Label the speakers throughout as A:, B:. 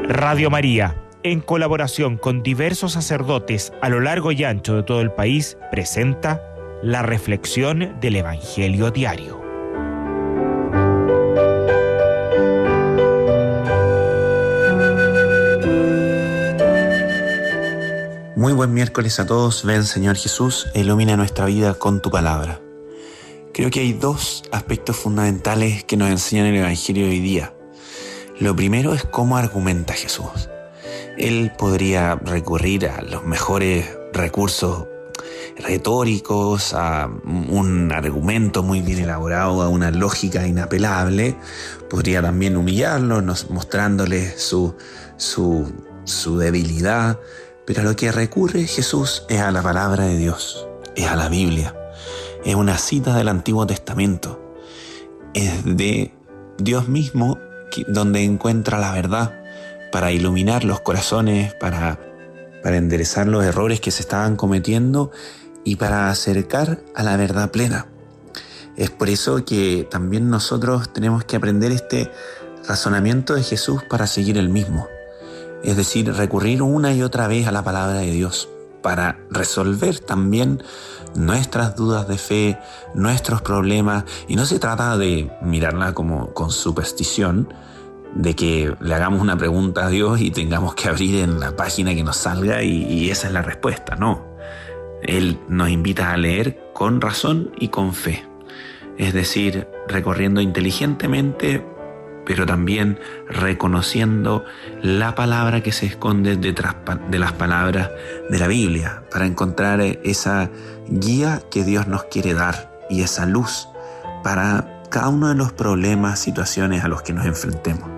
A: Radio María, en colaboración con diversos sacerdotes a lo largo y ancho de todo el país, presenta la reflexión del Evangelio diario.
B: Muy buen miércoles a todos. Ven, Señor Jesús, e ilumina nuestra vida con tu palabra. Creo que hay dos aspectos fundamentales que nos enseñan el Evangelio de hoy día. Lo primero es cómo argumenta Jesús. Él podría recurrir a los mejores recursos retóricos, a un argumento muy bien elaborado, a una lógica inapelable. Podría también humillarlos, mostrándole su debilidad. Pero a lo que recurre Jesús es a la palabra de Dios, es a la Biblia. Es una cita del Antiguo Testamento. Es de Dios mismo donde encuentra la verdad para iluminar los corazones, para enderezar los errores que se estaban cometiendo y para acercar a la verdad plena. Es por eso que también nosotros tenemos que aprender este razonamiento de Jesús para seguir el mismo. Es decir, recurrir una y otra vez a la palabra de Dios para resolver también nuestras dudas de fe, nuestros problemas. Y no se trata de mirarla como con superstición, de que le hagamos una pregunta a Dios y tengamos que abrir en la página que nos salga y esa es la respuesta. No, Él nos invita a leer con razón y con fe. Es decir, recorriendo inteligentemente, pero también reconociendo la palabra que se esconde detrás de las palabras de la Biblia, para encontrar esa guía que Dios nos quiere dar y esa luz para cada uno de los problemas, situaciones a los que nos enfrentemos.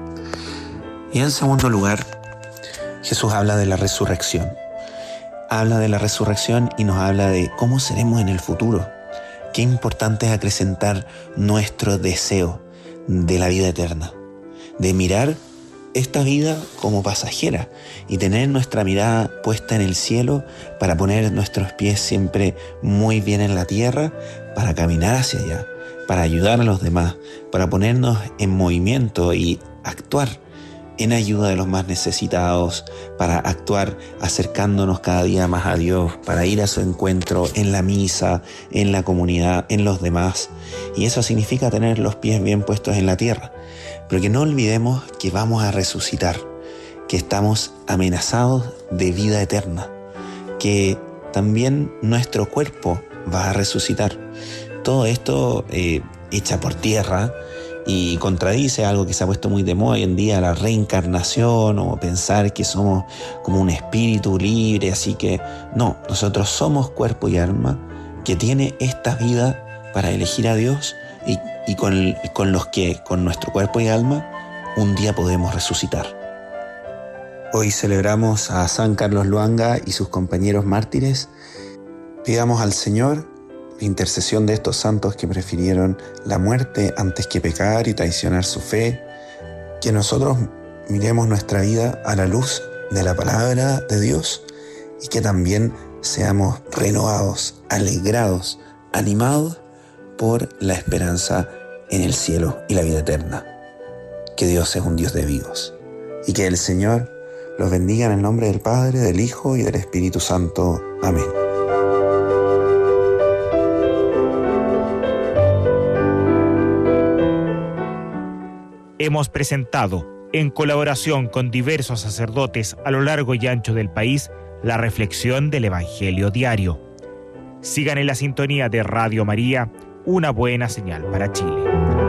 B: Y en segundo lugar, Jesús habla de la resurrección. Habla de la resurrección y nos habla de cómo seremos en el futuro. Qué importante es acrecentar nuestro deseo de la vida eterna, de mirar esta vida como pasajera y tener nuestra mirada puesta en el cielo para poner nuestros pies siempre muy bien en la tierra, para caminar hacia allá, para ayudar a los demás, para ponernos en movimiento y actuar en ayuda de los más necesitados, para actuar acercándonos cada día más a Dios, para ir a su encuentro en la misa, en la comunidad, en los demás. Y eso significa tener los pies bien puestos en la tierra. Pero que no olvidemos que vamos a resucitar, que estamos amenazados de vida eterna, que también nuestro cuerpo va a resucitar. Todo esto echa por tierra y contradice algo que se ha puesto muy de moda hoy en día, la reencarnación, o pensar que somos como un espíritu libre. Así que no, nosotros somos cuerpo y alma que tiene esta vida para elegir a Dios y con los que con nuestro cuerpo y alma un día podemos resucitar. Hoy celebramos a San Carlos Luanga y sus compañeros mártires. Pidamos al Señor la intercesión de estos santos que prefirieron la muerte antes que pecar y traicionar su fe, que nosotros miremos nuestra vida a la luz de la palabra de Dios y que también seamos renovados, alegrados, animados por la esperanza en el cielo y la vida eterna. Que Dios es un Dios de vivos y que el Señor los bendiga en el nombre del Padre, del Hijo y del Espíritu Santo. Amén.
A: Hemos presentado, en colaboración con diversos sacerdotes a lo largo y ancho del país, la reflexión del Evangelio diario. Sigan en la sintonía de Radio María, una buena señal para Chile.